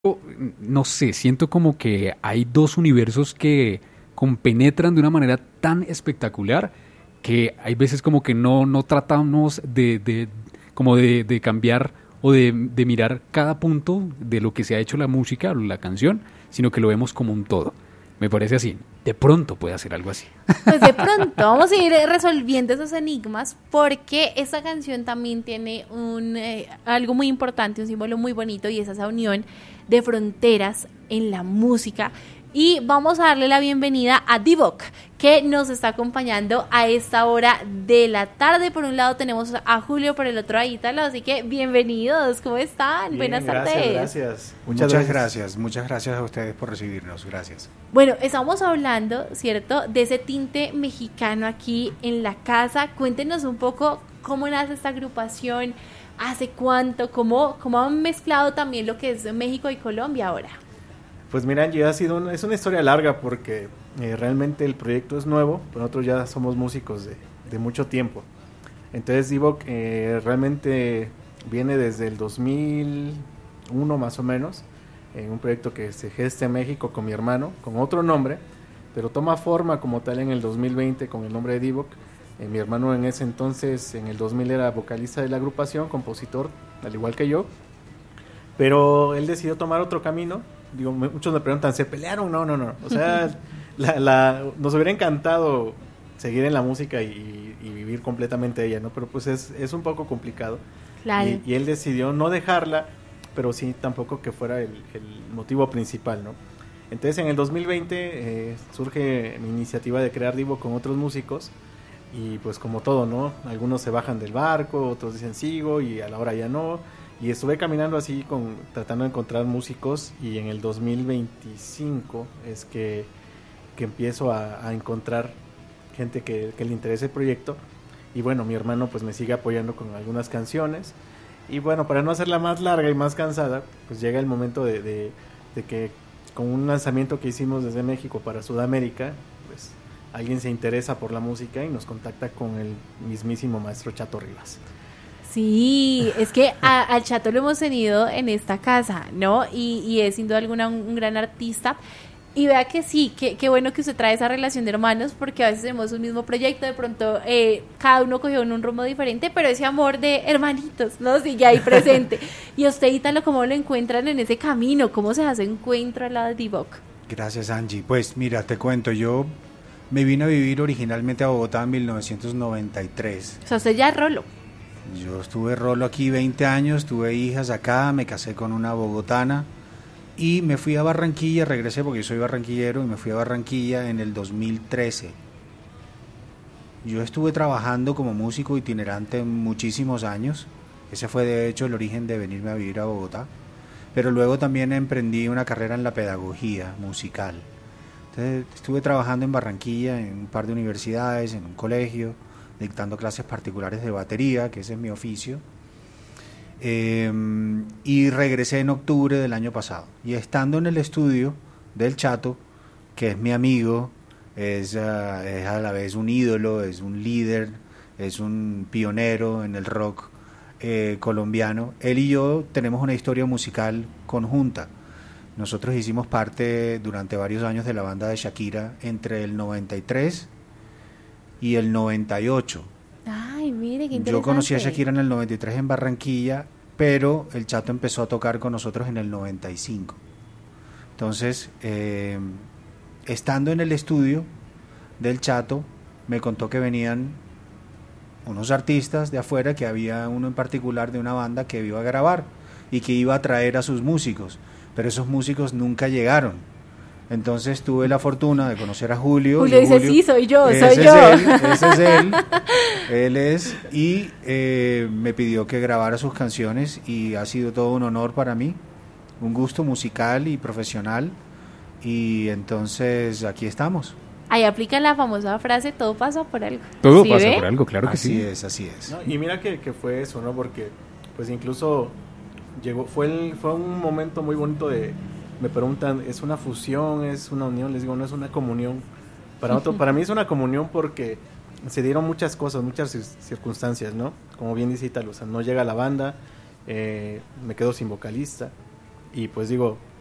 no sé, siento como que hay dos universos que compenetran de una manera tan espectacular que hay veces como que no tratamos de cambiar o de mirar cada punto de lo que se ha hecho la música o la canción, sino que lo vemos como un todo. Me parece así. De pronto puede hacer algo así. Pues de pronto vamos a ir resolviendo esos enigmas porque esta canción también tiene algo muy importante, un símbolo muy bonito, y es esa unión de fronteras en la música. Y vamos a darle la bienvenida a Divok, que nos está acompañando a esta hora de la tarde. Por un lado tenemos a Julio, por el otro a Ítalo, así que bienvenidos, ¿cómo están? Bien, buenas tardes. Gracias. Muchas gracias a ustedes por recibirnos, gracias. Bueno, estamos hablando, ¿cierto?, de ese tinte mexicano aquí en la casa. Cuéntenos un poco cómo nace esta agrupación, hace cuánto, cómo han mezclado también lo que es México y Colombia ahora. Pues mira, Angie, es una historia larga porque realmente el proyecto es nuevo, pero nosotros ya somos músicos de mucho tiempo. Entonces Divok realmente viene desde el 2001 más o menos, en un proyecto que se gesta en México con mi hermano, con otro nombre, pero toma forma como tal en el 2020 con el nombre de Divok. Mi hermano en ese entonces, en el 2000, era vocalista de la agrupación, compositor, al igual que yo, pero él decidió tomar otro camino. Digo, muchos me preguntan, ¿se pelearon? No. O sea, nos hubiera encantado seguir en la música y vivir completamente de ella, ¿no? Pero pues es un poco complicado. Claro. Y él decidió no dejarla, pero sí tampoco que fuera el motivo principal, ¿no? Entonces en el 2020 surge mi iniciativa de crear Divo con otros músicos, y pues como todo, ¿no? Algunos se bajan del barco, otros dicen sigo, y a la hora ya no. Y estuve caminando así, tratando de encontrar músicos, y en el 2025 es que empiezo a encontrar gente que le interese el proyecto. Y bueno, mi hermano pues me sigue apoyando con algunas canciones. Y bueno, para no hacerla más larga y más cansada, pues llega el momento de que con un lanzamiento que hicimos desde México para Sudamérica, pues alguien se interesa por la música y nos contacta con el mismísimo maestro Chato Rivas. Sí, es que al Chato lo hemos tenido en esta casa, ¿no? Y es sin duda alguna un gran artista. Y vea que sí, qué bueno que usted trae esa relación de hermanos, porque a veces tenemos un mismo proyecto, de pronto cada uno cogió un rumbo diferente, pero ese amor de hermanitos, ¿no? Sigue ahí presente. Y usted, Ítalo, ¿cómo lo encuentran en ese camino? ¿Cómo se hace encuentro al lado de Divok? Gracias, Angie. Pues mira, te cuento, yo me vine a vivir originalmente a Bogotá en 1993. O sea, usted ya es rolo. Yo estuve rolo aquí 20 años, tuve hijas acá, me casé con una bogotana y me fui a Barranquilla, regresé porque yo soy barranquillero y me fui a Barranquilla en el 2013. Yo estuve trabajando como músico itinerante muchísimos años, ese fue de hecho el origen de venirme a vivir a Bogotá, pero luego también emprendí una carrera en la pedagogía musical. Entonces estuve trabajando en Barranquilla, en un par de universidades, en un colegio, dictando clases particulares de batería, que ese es mi oficio, y regresé en octubre del año pasado. Y estando en el estudio del Chato, que es mi amigo, es a la vez un ídolo, es un líder, es un pionero en el rock colombiano, él y yo tenemos una historia musical conjunta. Nosotros hicimos parte durante varios años de la banda de Shakira entre el 93 y el 98. Ay, mire, qué interesante. Yo conocí a Shakira en el 93 en Barranquilla, pero el Chato empezó a tocar con nosotros en el 95. Entonces, estando en el estudio del Chato, me contó que venían unos artistas de afuera, que había uno en particular de una banda que iba a grabar y que iba a traer a sus músicos, pero esos músicos nunca llegaron. Entonces tuve la fortuna de conocer a Julio. Julio dice, Julio, sí, soy yo. Ese es él es, y me pidió que grabara sus canciones y ha sido todo un honor para mí, un gusto musical y profesional, y entonces aquí estamos. Ahí aplica la famosa frase, todo pasa por algo. Todo ¿Sí pasa ve? por algo, claro que sí. Así es. ¿No? Y mira que fue eso, ¿no? Porque pues incluso fue un momento muy bonito de... Me preguntan, ¿es una fusión? ¿Es una unión? Les digo, no, es una comunión. Para mí es una comunión porque se dieron muchas cosas, muchas circunstancias, ¿no? Como bien dice Ítalo, o sea, no llega la banda, me quedo sin vocalista. Y pues digo,